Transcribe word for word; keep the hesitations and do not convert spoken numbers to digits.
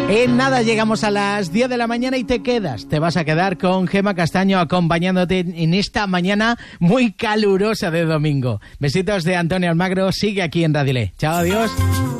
En nada llegamos a las diez de la mañana y te quedas. Te vas a quedar con Gema Castaño acompañándote en esta mañana muy calurosa de domingo. Besitos de Antonio Almagro. Sigue aquí en Radile. Chao, adiós.